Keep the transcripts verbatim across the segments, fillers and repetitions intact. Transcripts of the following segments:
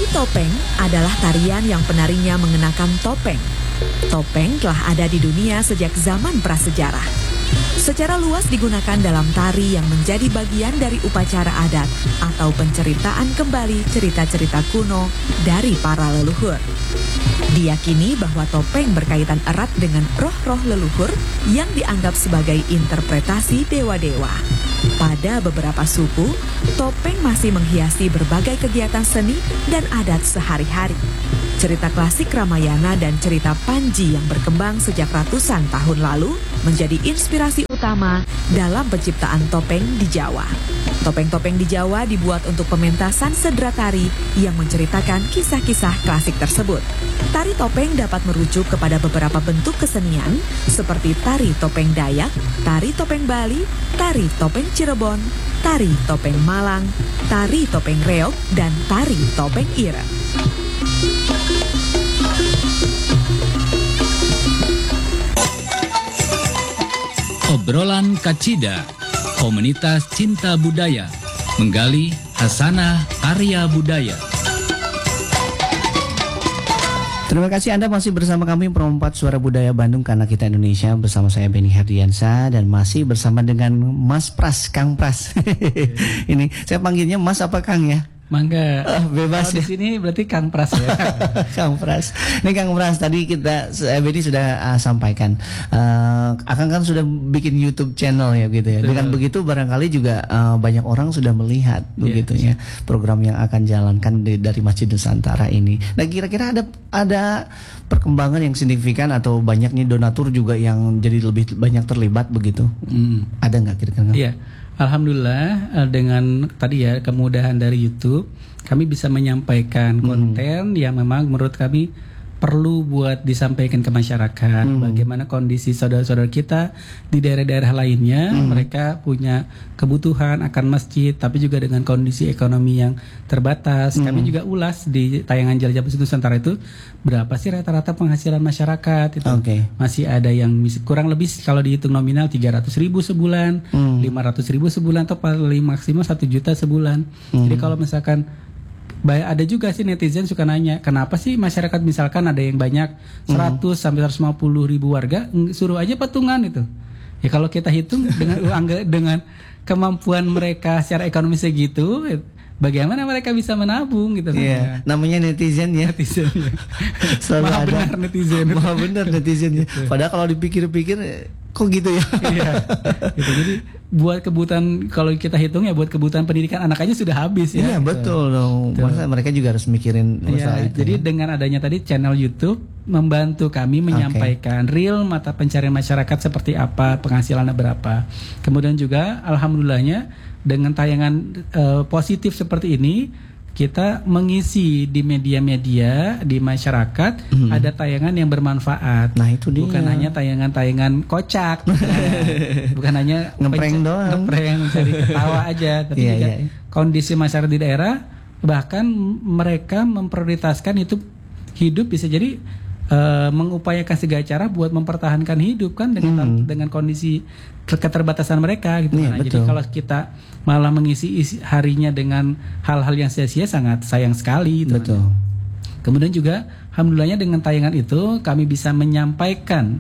Tari topeng adalah tarian yang penarinya mengenakan topeng. Topeng telah ada di dunia sejak zaman prasejarah. Secara luas digunakan dalam tari yang menjadi bagian dari upacara adat atau penceritaan kembali cerita-cerita kuno dari para leluhur. Diyakini bahwa topeng berkaitan erat dengan roh-roh leluhur yang dianggap sebagai interpretasi dewa-dewa. Pada beberapa suku, topeng masih menghiasi berbagai kegiatan seni dan adat sehari-hari. Cerita klasik Ramayana dan cerita Panji yang berkembang sejak ratusan tahun lalu menjadi inspirasi utama dalam penciptaan topeng di Jawa. Topeng-topeng di Jawa dibuat untuk pementasan sendera tari yang menceritakan kisah-kisah klasik tersebut. Tari topeng dapat merujuk kepada beberapa bentuk kesenian seperti tari topeng Dayak, tari topeng Bali, tari topeng Cirebon, tari topeng Malang, tari topeng Reog, dan tari topeng Ireng. Obrolan Kacida, komunitas cinta budaya, menggali hasanah karya budaya. Terima kasih Anda masih bersama kami Perempat Suara Budaya Bandung Karena Kita Indonesia, bersama saya Benny Herdiansyah dan masih bersama dengan Mas Pras, Kang Pras. Ini saya panggilnya Mas apa Kang ya? Mangga, uh, bebas kalau ya. Di sini berarti Kang Pras ya. Kang Pras. Nih Kang Pras, tadi kita Benny sudah uh, sampaikan, uh, Akang kan sudah bikin YouTube channel ya gitu ya. Betul. Dengan begitu barangkali juga uh, banyak orang sudah melihat yeah. begitu ya program yang akan jalankan di, dari Masjid Nusantara ini. Nah kira-kira ada ada perkembangan yang signifikan atau banyak nih donatur juga yang jadi lebih banyak terlibat begitu? Hmm. Ada nggak kira-kira? Iya. Alhamdulillah dengan tadi ya kemudahan dari YouTube, kami bisa menyampaikan hmm. konten yang memang menurut kami perlu buat disampaikan ke masyarakat. Hmm. Bagaimana kondisi saudara-saudara kita di daerah-daerah lainnya, hmm. mereka punya kebutuhan akan masjid, tapi juga dengan kondisi ekonomi yang terbatas. Hmm. Kami juga ulas di tayangan Jelajah Masjid Nusantara itu berapa sih rata-rata penghasilan masyarakat itu. Okay. Masih ada yang kurang lebih kalau dihitung nominal tiga ratus ribu sebulan, hmm. lima ratus ribu sebulan, atau paling maksimal satu juta sebulan. Hmm. Jadi kalau misalkan ada juga sih netizen suka nanya, kenapa sih masyarakat misalkan ada yang banyak seratus hmm. sampai seratus lima puluh ribu warga, suruh aja patungan itu. Ya kalau kita hitung dengan angga, dengan kemampuan mereka secara ekonomi segitu, bagaimana mereka bisa menabung gitu. Iya, namanya netizen ya. Netizen. Ya. Maha benar netizen. Maha benar netizen. Gitu. Padahal kalau dipikir-pikir kok gitu ya. Iya. Gitu. Jadi buat kebutuhan, kalau kita hitung ya buat kebutuhan pendidikan anak aja sudah habis ya. Iya betul dong. Masa mereka juga harus mikirin masalah ya, itu. Jadi ya. Dengan adanya tadi channel YouTube membantu kami menyampaikan okay. real mata pencarian masyarakat seperti apa, penghasilannya berapa. Kemudian juga alhamdulillahnya dengan tayangan uh, positif seperti ini, kita mengisi di media-media di masyarakat hmm. ada tayangan yang bermanfaat. Nah itu dia. Bukan hanya tayangan-tayangan kocak, nah, bukan hanya ngeprank doang, ngeprank cari ketawa aja, tapi yeah, juga yeah. kondisi masyarakat di daerah, bahkan mereka memprioritaskan itu hidup bisa jadi uh, mengupayakan segala cara buat mempertahankan hidup kan dengan hmm. dengan kondisi keterbatasan mereka gitu. Yeah, nah, jadi kalau kita malah mengisi isi harinya dengan hal-hal yang sia-sia sangat sayang sekali gitu. Betul. Kan. Kemudian juga alhamdulillahnya dengan tayangan itu kami bisa menyampaikan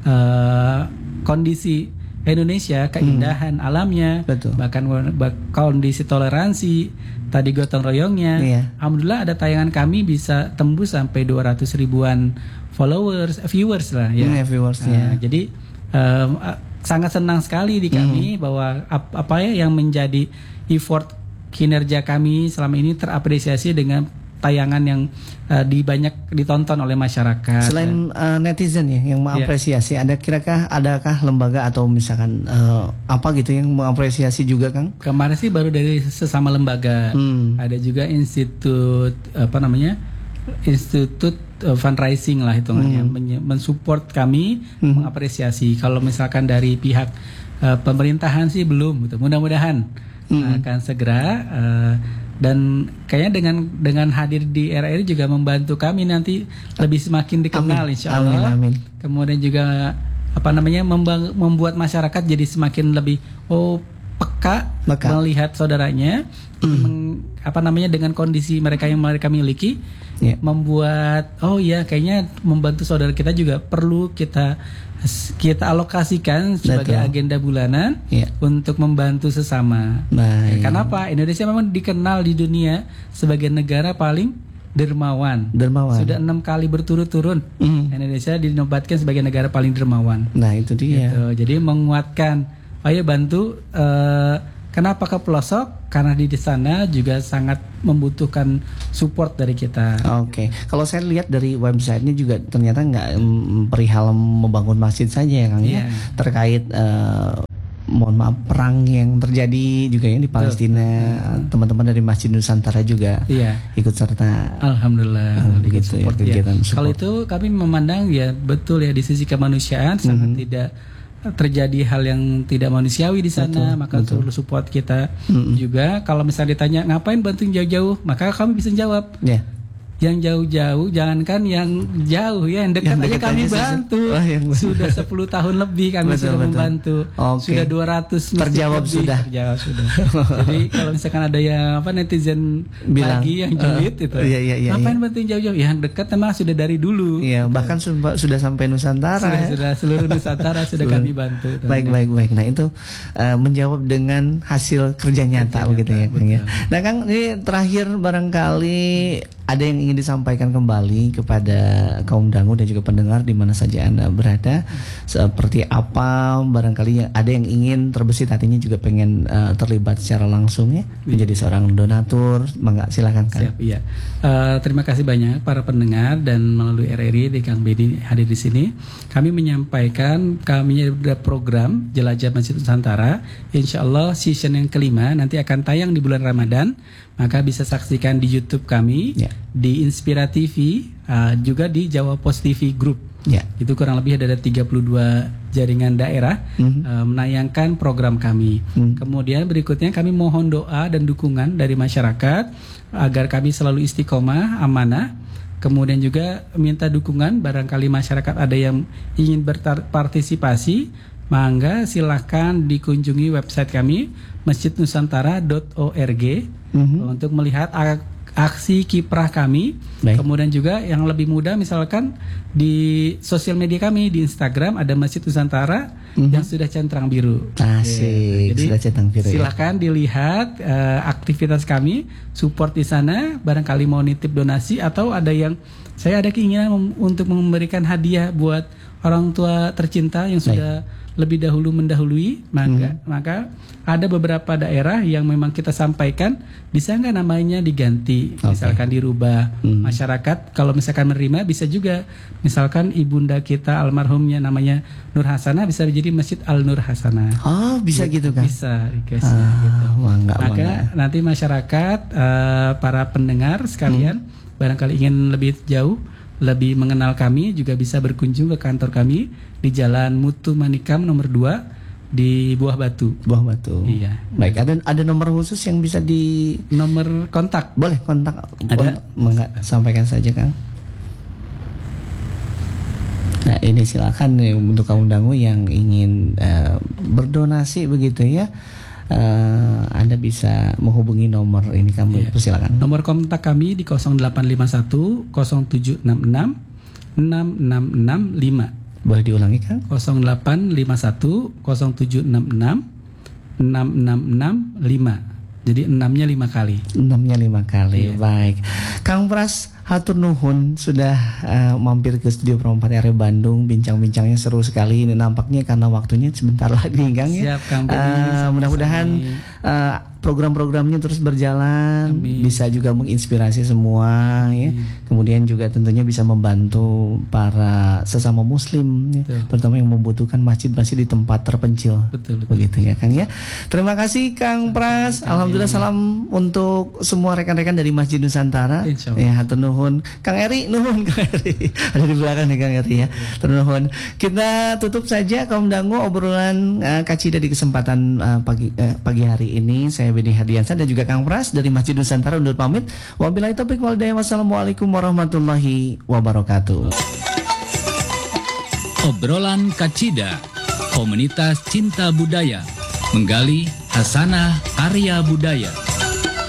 uh, kondisi Indonesia, keindahan hmm. alamnya, betul. bahkan kondisi toleransi, tadi gotong royongnya. Iya. Alhamdulillah ada tayangan kami bisa tembus sampai dua ratus ribuan followers, viewers lah ya. Yeah, viewers, nah, yeah. Jadi um, sangat senang sekali di kami hmm. bahwa ap, apa ya yang menjadi effort kinerja kami selama ini terapresiasi dengan tayangan yang uh, di banyak ditonton oleh masyarakat. Selain uh, netizen ya yang mengapresiasi, yeah. ada kira-kira adakah lembaga atau misalkan uh, apa gitu yang mengapresiasi juga Kang? Kemarin sih baru dari sesama lembaga. Hmm. Ada juga institut apa namanya? Institut uh, fundraising lah hitungannya, hmm. mensupport kami, hmm. mengapresiasi. Kalau misalkan dari pihak uh, pemerintahan sih belum gitu. Mudah-mudahan hmm. akan segera uh, dan kayaknya dengan dengan hadir di R R I juga membantu kami nanti lebih semakin dikenal insya Allah. Amin, amin. Kemudian juga apa namanya membang, membuat masyarakat jadi semakin lebih oh peka, Peka. melihat saudaranya, meng- apa namanya dengan kondisi mereka yang mereka miliki, Ya. membuat oh ya kayaknya membantu saudara kita juga perlu kita kita alokasikan sebagai Betul. agenda bulanan Ya. untuk membantu sesama. Baik. Karena apa? Indonesia memang dikenal di dunia sebagai negara paling dermawan. Dermawan. Sudah enam kali berturut-turut Mm. Indonesia dinobatkan sebagai negara paling dermawan. Nah itu dia. Gitu. Jadi menguatkan, ayo bantu. eh, kenapa ke pelosok? Karena di sana juga sangat membutuhkan support dari kita. Oke, kalau saya lihat dari websitenya juga ternyata nggak mm, perihal membangun masjid saja ya Kang ya, Iya. terkait eh, mohon maaf perang yang terjadi juga ya di Palestina, teman-teman dari Masjid Nusantara juga Iya. ikut serta. Alhamdulillah, Oh, ikut begitu ya, support, ya. kegiatan support. Kalau itu kami memandang ya betul ya di sisi kemanusiaan sangat Mhm. tidak terjadi hal yang tidak manusiawi di sana, Betul, maka betul. perlu support kita Mhm. juga. Kalau misalnya ditanya ngapain bantuin jauh-jauh, maka kami bisa jawab Ya. yang jauh-jauh, jangankan yang jauh ya, yang dekat Yang aja dekat kami aja susah. bantu. Oh, yang benar. Sudah sepuluh tahun lebih kami Betul, sudah betul. membantu. Oke. Sudah dua ratus masjid Terjawab lebih. sudah. Terjawab sudah. Jadi kalau misalkan ada yang apa netizen Bilang, lagi yang julid eh, itu. iya, iya, iya, ngapain iya. bantuin jauh-jauh? Yang dekat memang sudah dari dulu. Iya, bahkan sudah, sudah sampai Nusantara. Sudah, ya. sudah seluruh Nusantara sudah Seluruh. kami bantu. Baik, baik, baik. Nah itu eh, menjawab dengan hasil kerja nyata Kerja begitu nyata, ya, Kang ya. betul. Nah, Kang, ini terakhir barangkali ada yang ingin disampaikan kembali kepada kaum dangu dan juga pendengar di mana saja Anda berada. Seperti apa barangkali yang ada yang ingin terbesit hatinya juga pengen eh, terlibat secara langsung ya menjadi seorang donatur. Mangga silakan Kang. Siap, iya. Eh, terima kasih banyak para pendengar dan melalui R R I di Kang Bedi hadir di sini. Kami menyampaikan kami ada program Jelajah Masjid Nusantara. Insya Allah season yang kelima nanti akan tayang di bulan Ramadan. Maka bisa saksikan di YouTube kami, Ya. di Inspira T V, eh, juga di Jawa Post T V Group. Ya. Itu kurang lebih ada tiga puluh dua jaringan daerah Mhm. eh, menayangkan program kami. Mhm. Kemudian berikutnya kami mohon doa dan dukungan dari masyarakat agar kami selalu istiqomah, amanah. Kemudian juga minta dukungan barangkali masyarakat ada yang ingin berpartisipasi, mangga silahkan dikunjungi website kami masjid nusantara dot org Mhm. untuk melihat ak- aksi kiprah kami. Baik. Kemudian juga yang lebih mudah misalkan di sosial media kami di Instagram ada Masjid Nusantara Mhm. yang sudah centang biru. Asik, Jadi sudah centang biru ya. silakan dilihat eh, aktivitas kami, support di sana. Barangkali mau nitip donasi atau ada yang saya ada keinginan mem- untuk memberikan hadiah buat orang tua tercinta yang sudah lebih dahulu mendahului, maka maka ada beberapa daerah yang memang kita sampaikan bisa nggak namanya diganti, Oke. misalkan dirubah. Hmm. Masyarakat kalau misalkan menerima bisa juga, misalkan ibunda kita almarhumnya namanya Nur Hasanah bisa menjadi Masjid Al Nur Hasanah. Oh, bisa gitu kan? Bisa request Ah, gitu. mangga, Maka mangga. nanti masyarakat eh, para pendengar sekalian Hmm. barangkali ingin lebih jauh, lebih mengenal kami juga bisa berkunjung ke kantor kami di Jalan Mutu Manikam nomor dua di Buah Batu. Buah Batu. Iya. Baik, ada ada nomor khusus yang bisa di Nomor kontak boleh kontak. Ada. Mangga, sampaikan saja Kang. Nah, ini silakan nih untuk kaum dangu yang ingin eh, berdonasi begitu ya. Eh, Anda bisa menghubungi nomor ini kami, Iya. persilakan. Nomor kontak kami di nol delapan lima satu nol tujuh enam enam enam enam enam lima. Boleh diulangi Kang? nol delapan lima satu nol tujuh enam enam enam enam enam lima. Jadi enamnya lima kali. Enamnya lima kali. Iya. Baik, Kang Pras hatur nuhun sudah eh, mampir ke studio Pro empat R Bandung. Bincang-bincangnya seru sekali. Ini nampaknya karena waktunya sebentar lagi Kang ya. Siap, Kang Beni. Eh, Sama-sama. mudah-mudahan eh, program-programnya terus berjalan, Amin. bisa juga menginspirasi semua ya. Kemudian juga tentunya bisa membantu para sesama muslim ya, Betul. terutama yang membutuhkan masjid-masjid di tempat terpencil. Betul, betul. Begitu ya Kang ya. Terima kasih Kang Pras. Alhamdulillah salam untuk semua rekan-rekan dari Masjid Nusantara. Insya Allah. Ya, hatur nuhun. Kang Eri nuhun Kang Eri. Ada di belakang nih Kang Eri ya. Hatur nuhun. Kita tutup saja kaum dangu obrolan uh, Kacida di kesempatan uh, pagi uh, pagi hari ini. Saya Beni Hardiansyah dan juga Kang Pras dari Masjid Nusantara undur pamit. Wabillahi taufiq wal hidayah. Wassalamualaikum warahmatullahi wabarakatuh. Obrolan Kacida, komunitas cinta budaya, menggali hasanah karya budaya.